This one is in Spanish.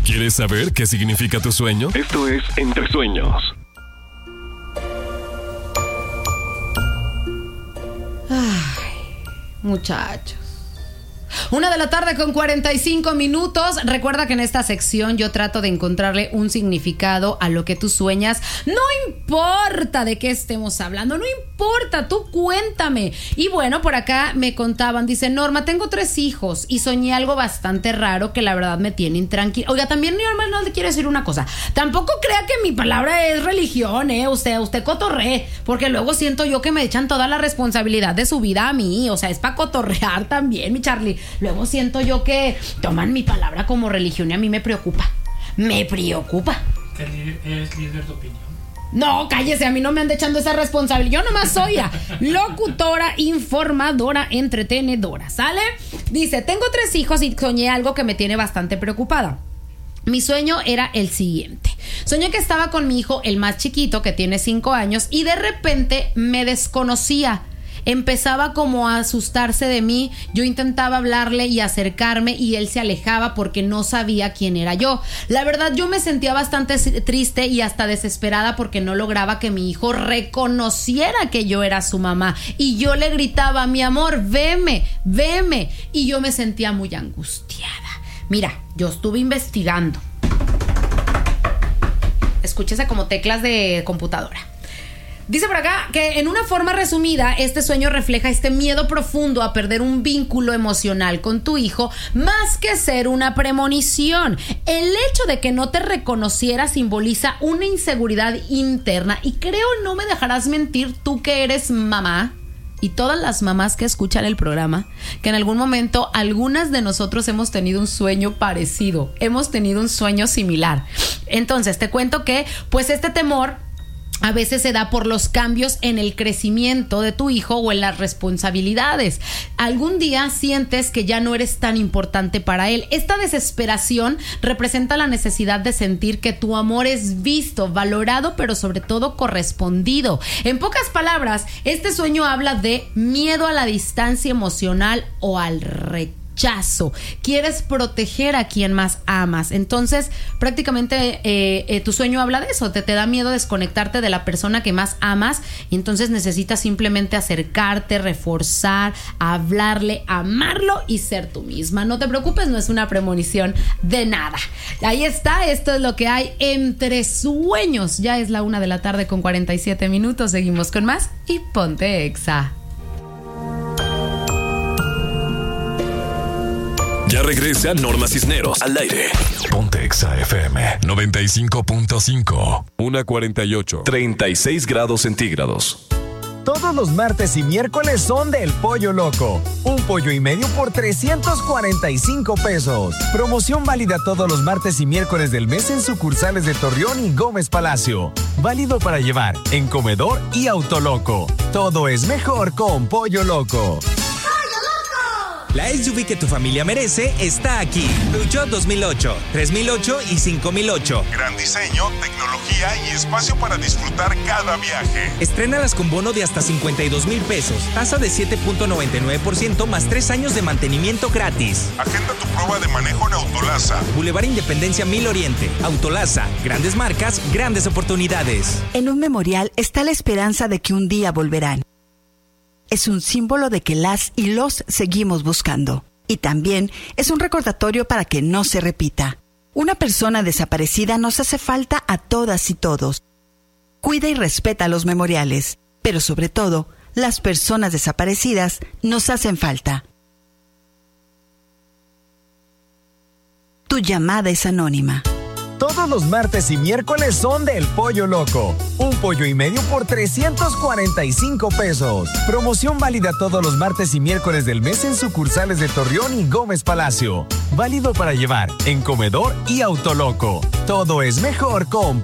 ¿Quieres saber qué significa tu sueño? Esto es Entre Sueños. Ay, muchachos. 1:45 p.m. Recuerda que en esta sección yo trato de encontrarle un significado a lo que tú sueñas. No importa de qué estemos hablando, no importa, tú cuéntame. Y bueno, por acá me contaban, dice Norma, tengo 3 hijos y soñé algo bastante raro que la verdad me tiene intranquila. Oiga, también Norma, no le quiero decir una cosa. Tampoco crea que mi palabra es religión, Usted cotorree, porque luego siento yo que me echan toda la responsabilidad de su vida a mí. O sea, es para cotorrear también, mi Charlie. Luego siento yo que toman mi palabra como religión y a mí me preocupa. Me preocupa. ¿Eres líder de opinión? No, cállese, a mí no me anda echando esa responsabilidad. Yo nomás soy locutora, informadora, entretenedora, ¿sale? Dice, tengo 3 hijos y soñé algo que me tiene bastante preocupada. Mi sueño era el siguiente. Soñé que estaba con mi hijo, el más chiquito, que tiene 5 años, y de repente me desconocía. Empezaba como a asustarse de mí. Yo intentaba hablarle y acercarme y él se alejaba porque no sabía quién era yo. La verdad, yo me sentía bastante triste y hasta desesperada porque no lograba que mi hijo reconociera que yo era su mamá. Y yo le gritaba, mi amor, veme, veme. Y yo me sentía muy angustiada. Mira, yo estuve investigando. Escúchese como teclas de computadora. Dice por acá que en una forma resumida, este sueño refleja este miedo profundo a perder un vínculo emocional con tu hijo, más que ser una premonición. El hecho de que no te reconociera simboliza una inseguridad interna y creo, no me dejarás mentir, tú que eres mamá y todas las mamás que escuchan el programa, que en algún momento algunas de nosotros hemos tenido un sueño parecido, hemos tenido un sueño similar. Entonces te cuento que pues este temor a veces se da por los cambios en el crecimiento de tu hijo o en las responsabilidades. Algún día sientes que ya no eres tan importante para él. Esta desesperación representa la necesidad de sentir que tu amor es visto, valorado, pero sobre todo correspondido. En pocas palabras, este sueño habla de miedo a la distancia emocional o al rechazo. Quieres proteger a quien más amas. Entonces prácticamente tu sueño habla de eso. Te da miedo desconectarte de la persona que más amas y entonces necesitas simplemente acercarte, reforzar, hablarle, amarlo y ser tú misma. No te preocupes, no es una premonición de nada. Ahí está, esto es lo que hay Entre Sueños. Ya es la 1:47 p.m. Seguimos con más y ponte Exa. Ya regresa Norma Cisneros al aire. Ponte Exa FM 95.5. 1:48. 36 grados centígrados. Todos los martes y miércoles son del Pollo Loco. Un pollo y medio por 345 pesos. Promoción válida todos los martes y miércoles del mes en sucursales de Torreón y Gómez Palacio. Válido para llevar en comedor y Autoloco. Todo es mejor con Pollo Loco. La SUV que tu familia merece está aquí. Peugeot 2008, 3008 y 5008. Gran diseño, tecnología y espacio para disfrutar cada viaje. Estrénalas con bono de hasta 52,000 pesos. Tasa de 7.99% más 3 años de mantenimiento gratis. Agenda tu prueba de manejo en Autolaza. Boulevard Independencia 1000 Oriente. Autolaza. Grandes marcas, grandes oportunidades. En un memorial está la esperanza de que un día volverán. Es un símbolo de que las y los seguimos buscando. Y también es un recordatorio para que no se repita. Una persona desaparecida nos hace falta a todas y todos. Cuida y respeta los memoriales, pero sobre todo, las personas desaparecidas nos hacen falta. Tu llamada es anónima. Todos los martes y miércoles son del Pollo Loco. Un pollo y medio por 345 pesos. Promoción válida todos los martes y miércoles del mes en sucursales de Torreón y Gómez Palacio. Válido para llevar en comedor y Autoloco. Todo es mejor con